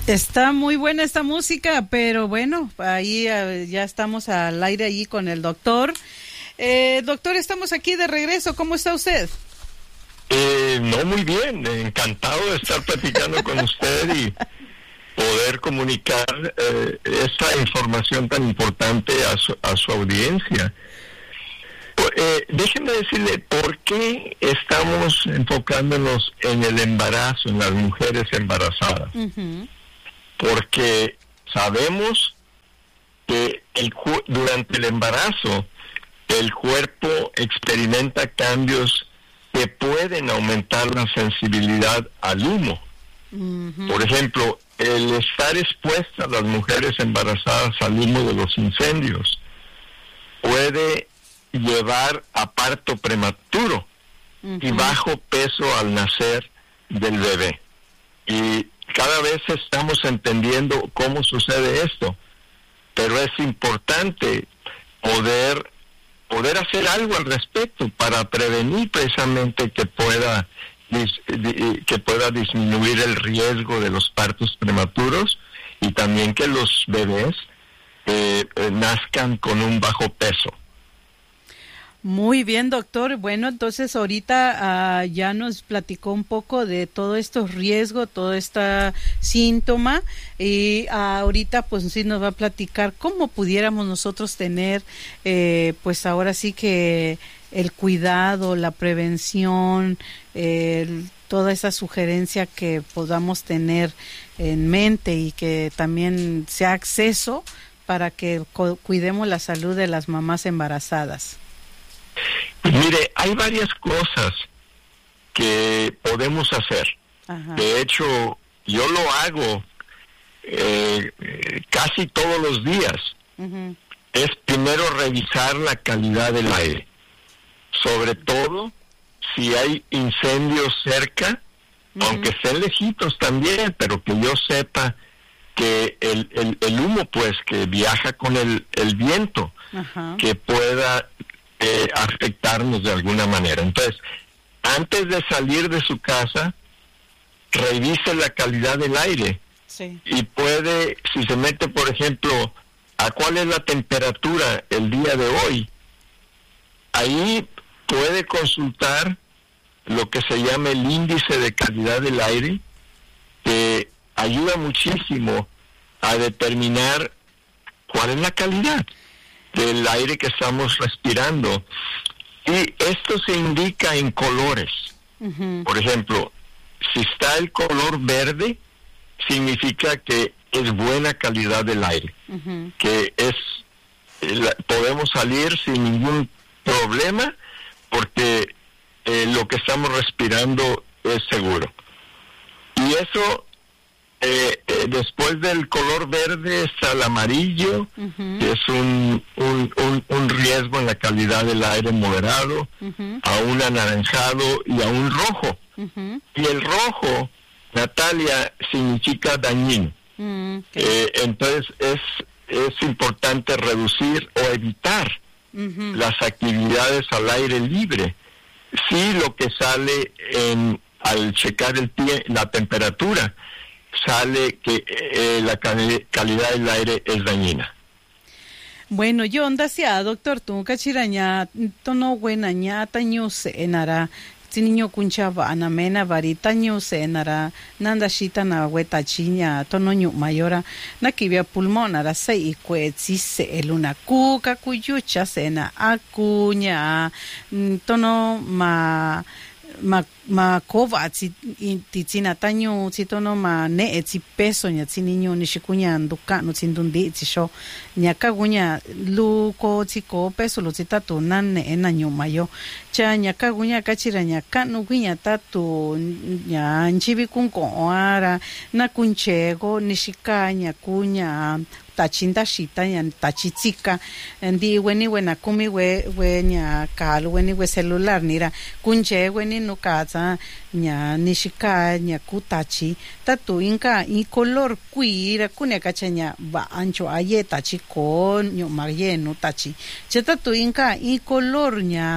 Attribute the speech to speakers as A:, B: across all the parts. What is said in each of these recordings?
A: Está muy buena esta música, pero bueno, ahí ya estamos al aire allí con el doctor. Doctor, estamos aquí de regreso. ¿Cómo está usted?
B: No, muy bien. Encantado de estar platicando con usted y poder comunicar esta información tan importante a su audiencia. Déjeme decirle por qué estamos enfocándonos en el embarazo, en las mujeres embarazadas. Uh-huh. Porque sabemos que durante el embarazo el cuerpo experimenta cambios que pueden aumentar la sensibilidad al humo. Uh-huh. Por ejemplo, el estar expuestas las mujeres embarazadas al humo de los incendios puede llevar a parto prematuro uh-huh. y bajo peso al nacer del bebé. Y cada vez estamos entendiendo cómo sucede esto, pero es importante poder hacer algo al respecto para prevenir precisamente que pueda disminuir el riesgo de los partos prematuros y también que los bebés nazcan con un bajo peso.
A: Muy bien, doctor. Bueno, entonces ahorita ya nos platicó un poco de todos estos riesgos, todo este síntoma, y ahorita pues sí nos va a platicar cómo pudiéramos nosotros tener, pues ahora sí que el cuidado, la prevención, toda esa sugerencia que podamos tener en mente y que también sea acceso para que cuidemos la salud de las mamás embarazadas.
B: Mire, hay varias cosas que podemos hacer. Ajá. De hecho, yo lo hago casi todos los días. Uh-huh. Es primero revisar la calidad del aire. Sobre todo si hay incendios cerca, uh-huh. aunque estén lejitos también, pero que yo sepa que el humo pues que viaja con el viento, uh-huh. que pueda afectarnos de alguna manera. Entonces, antes de salir de su casa, revise la calidad del aire. Sí. Y puede, si se mete, por ejemplo, a cuál es la temperatura el día de hoy, ahí puede consultar lo que se llama el índice de calidad del aire, que ayuda muchísimo a determinar cuál es la calidad del aire que estamos respirando. Y esto se indica en colores. Uh-huh. Por ejemplo, si está el color verde, significa que es buena calidad del aire. Uh-huh. Que podemos salir sin ningún problema porque lo que estamos respirando es seguro. Y eso... después del color verde está el amarillo, uh-huh. que es un riesgo en la calidad del aire moderado, uh-huh. a un anaranjado y a un rojo. Uh-huh. Y el rojo, Natalia, significa dañino. Uh-huh. Entonces es importante reducir o evitar uh-huh. las actividades al aire libre. Si lo que sale al checar la temperatura, sale que la calidad del aire es dañina.
A: Bueno, yo onda sea, doctor, tú cachiraña, tono buena ña, taño se enara, tiniño kunchava, anamena, varita ño se enara, nanda shita na hueta chiña, tono ñu mayora, na kibia pulmón, ara se y cuetzi se eluna cuca, cuyucha, sena, acuña, tono ma kova titina tanyo titono ma ne etsi peso nya tininyo ni shikunya nduka no tindundi tisho nya kagunya luko tiko peso lo titatu nan enanyo mayo cha nya kagunya kachira nya kanu gunya tatu nya nchibi kunko ara na kunchego ni shikanya kunya tachinda shita nya tachitzika ndi weni wena kumi we nya kalu weni we celular nira kunche weni no kaza nya nishika nya kutachi tatu inka i color kuira kunya kachanya ba ancho ayeta chiko nyo marie no tachi chetatu inka i color nya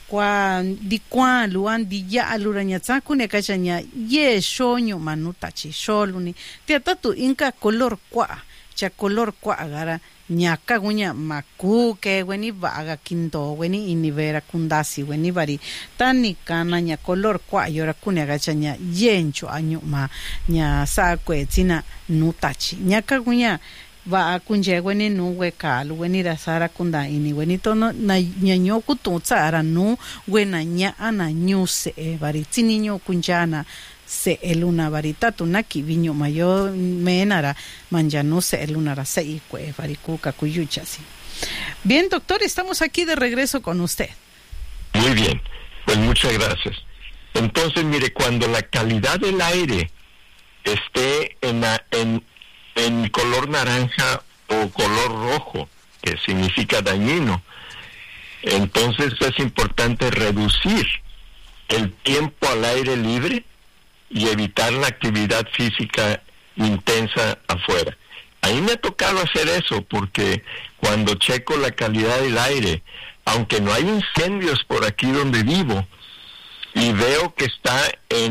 A: kwa di kwa luan di ya aluranya tsakune kachanya ye shonyo manutachi sholuni te tatu inka color kwa agara nyaka gunya maku ke weni vaga kindo weni inivera kundasi weni vari tani kana nya color kwa yora kune agachanya yencho anyo ma nya sa kwetina nutachi nyaka gunya va kunje weni nuwe kalu weni rasara kunda ini weni tono na nyanyo kututsa ara nu wena nya ana nyuse vari tininyo kunjana se eluna varita tunaki viño mayo menara manjano se elunara se ikue varikuka kuyuchasi. Bien, doctor, estamos aquí de regreso con usted.
B: Muy bien, pues muchas gracias. Entonces, mire, cuando la calidad del aire esté en color naranja o color rojo, que significa dañino, entonces es importante reducir el tiempo al aire libre y evitar la actividad física intensa afuera. A mí me ha tocado hacer eso porque cuando checo la calidad del aire, aunque no hay incendios por aquí donde vivo, y veo que está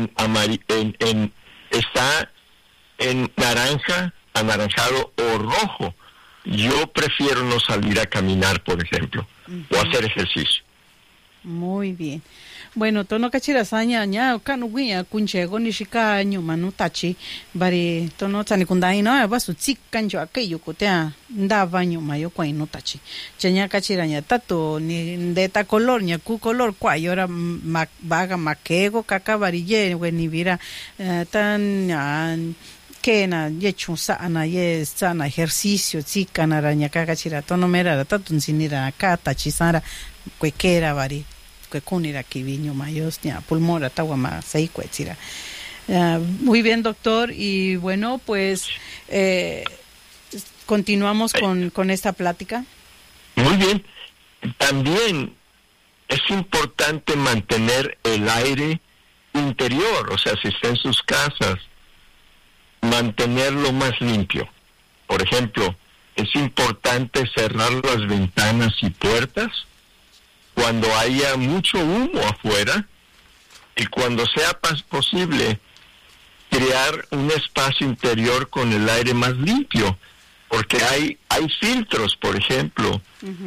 B: está en naranja, anaranjado o rojo, yo prefiero no salir a caminar, por ejemplo, o hacer ejercicio.
A: Muy bien. Bueno, tono kachira sanya nya kanugia kunchego nishika nyu manutachi bari tono tsani kundai no basu tsikanjo akeyo kotea ndava nyu mayo kwa inutachi chenya kachira nya tato ni ndeta color nya ku color kwa yora baga makego kakabari ye weni vira tan kena ye chunsa ana ye sana ejercicio tsikana ranya kakachira tono mera tatun sinira kata chisara kwekera bari que kunira kiviño mayos nya pulmora tawama seikwetira. Muy bien, doctor, y bueno, pues continuamos con esta plática.
B: Muy bien. También es importante mantener el aire interior, o sea, si está en sus casas, mantenerlo más limpio. Por ejemplo, es importante cerrar las ventanas y puertas cuando haya mucho humo afuera y cuando sea posible crear un espacio interior con el aire más limpio, porque hay filtros, por ejemplo,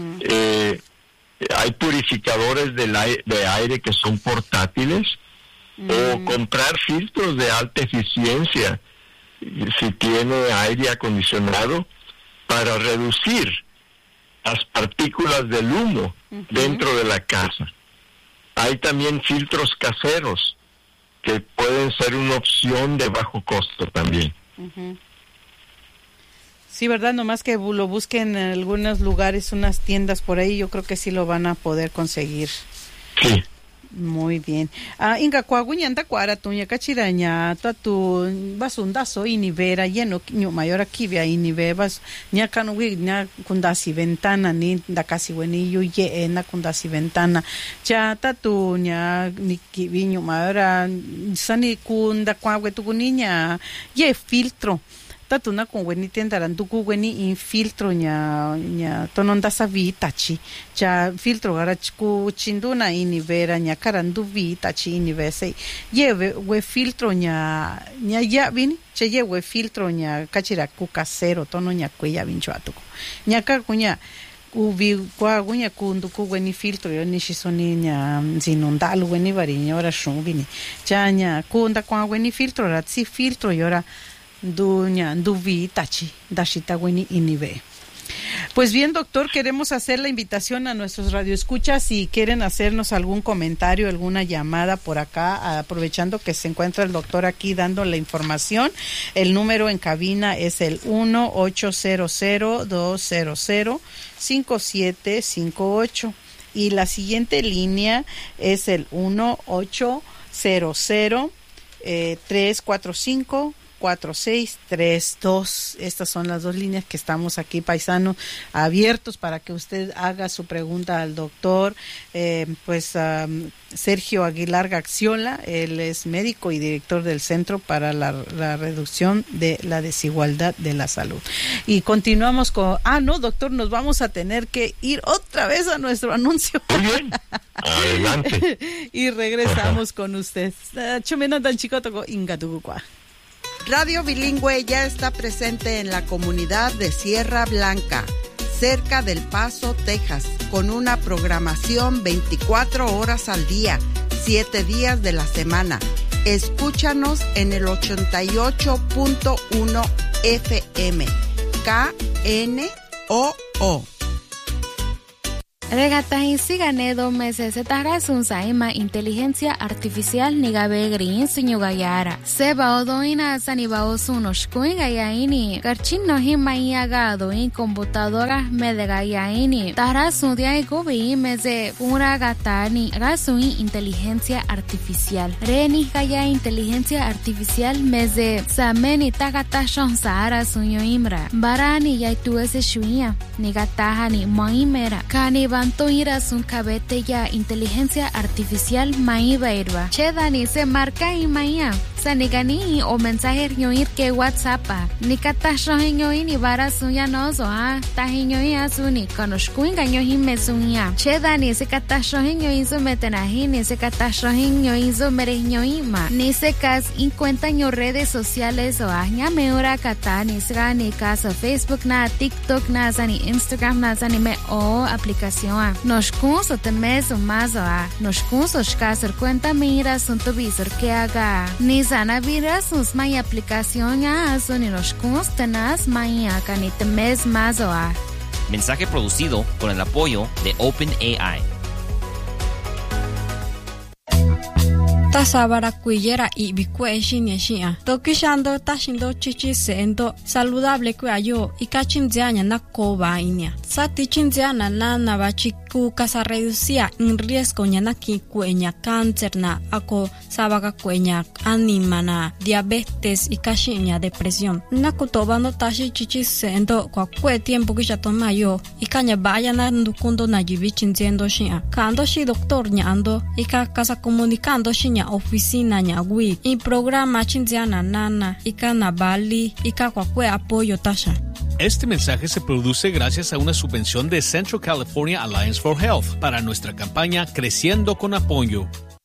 B: hay purificadores de aire que son portátiles, o comprar filtros de alta eficiencia si tiene aire acondicionado para reducir las partículas del humo dentro de la casa. Hay también filtros caseros que pueden ser una opción de bajo costo también.
A: Sí, ¿verdad? Nomás que lo busquen en algunos lugares, unas tiendas por ahí, yo creo que sí lo van a poder conseguir.
B: Sí.
A: Muy bien. Inga kwaguñanta cuara tuña cachiraña tatu basundaso inivera lleno mayor aquí via inivera bas ña kanwi ña kundasi ventana ni da casi weni yu ye na kundasi ventana cha tatu ña ni kiviño mayor sani kunda kwagwe tu niña ye filtro tatu na con weni tendaran tu weni in filtro ña tononda savitachi cha filtro gara ku chinduna inivera ña karandu vitachi inivese ye we filtro ña ya vini che ye we filtro ña kachira ku casero tono ña kuya vincho atuko ña ka kuña ubi kwa guña kundu ku weni filtro yo ni shisoni ña zinundalu weni variña ora shuvini cha ña kunda kwa weni filtro ratsi filtro yora duña duvi tachi dashita weni inive. Pues bien, doctor, queremos hacer la invitación a nuestros radioescuchas si quieren hacernos algún comentario, alguna llamada por acá, aprovechando que se encuentra el doctor aquí dando la información. El número en cabina es el 1-800-200-5758 y la siguiente línea es el 1-800-345 4632. Estas son las dos líneas que estamos aquí, paisanos, abiertos para que usted haga su pregunta al doctor. Sergio Aguilar Gaxiola, él es médico y director del Centro para la Reducción de la Desigualdad de la Salud. Y continuamos con... doctor, nos vamos a tener que ir otra vez a nuestro anuncio.
B: Muy bien, adelante.
A: Y regresamos con usted.
C: Radio Bilingüe ya está presente en la comunidad de Sierra Blanca, cerca del Paso, Texas, con una programación 24 horas al día, 7 días de la semana. Escúchanos en el 88.1 FM, KNOO.
D: Regatahin sigane 2 meses se tarasun saima inteligencia artificial nigabe green sunyugayara. Seba odoina sanibao sunoshkuin gayaini. Garchin no himayagado in computadoras medegayaini. Tarasun diay gobi meze pura gatani. Rasuin inteligencia artificial. Reni gaya inteligencia artificial meze sameni tagatashon sahara sunyo imra. Barani yaituese shuia. Nigatahani moimera. Kaniba Antoira sun cabete ya inteligencia artificial maiba irba. Chedani se marca y maya. Sanigani o mensaje ñoir que WhatsApp. Ni katasho ñoir ni bara suya nozo tahiñoir asuni konoshkuin gañohin mesunya. Chedani se katasho ñoir zo metenahi ni se katasho ñoir zo mereñoima. Ni se cas in cuenta ño redes sociales o ñame ora kata ni se ni caso Facebook na TikTok na zani Instagram na zani me o aplicación. Nos curso te mes o más nos curso escaser cuenta mira son tu visor que haga ni sana vira sus my aplicación son ni nos curso tenas my acá ni te mes más
E: Mensaje producido con el apoyo de OpenAI.
F: Tasabara kuyera y bikue shinya tokishando tashindo chichi sendo saludable kuayo y kachinzianya na koba inya sati chinziana na bachiku casa reducía en riesgo nyana ki kuenya cáncer na ako sabaga kuenya anima na diabetes y kashinya depresión na kutobando tashi chichi sendo kwa kwe tiempo kisha tomayo y kanya baya na ndukundo na jibichinziendo shinya kando shi doctor nyando y casa comunicando shinya oficina nyagui y programa chinziana nana y kana bali y kakwe apoyo tasha.
G: Este mensaje se produce gracias a una subvención de Central California Alliance for Health para nuestra campaña Creciendo con Apoyo.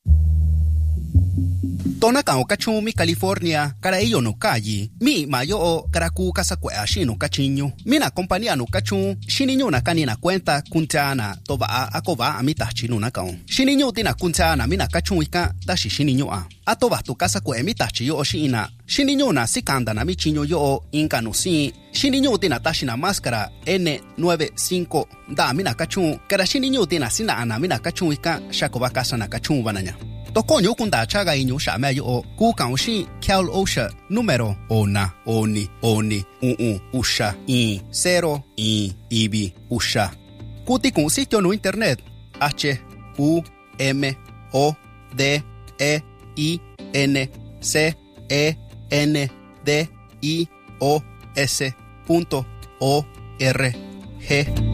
H: Tona kao kachumi California kara iyo no kayi mi mayo o karaku kasakwe ashino kachinyo mina compañía no kachu shininyo na kanina cuenta kuntana toba akoba amita chinu na kao shininyo tina kuntana mina kachu ika dashi shininyo atoba tu kasakwe amita chiyo oshina shininyo na sikanda na michinyo yo inka no si shininyo tina tashina máscara N95 da mina kachu kara shininyo tina sina ana mina kachu ika shakoba kasa na kachu bananya Tokonyo kunda chaga inyo shamayo o kukaunshi Cal OSHA número ona oni usha I 0 I ibi usha. Kuti kun sitio no internet HUMODEINCENDIOS.org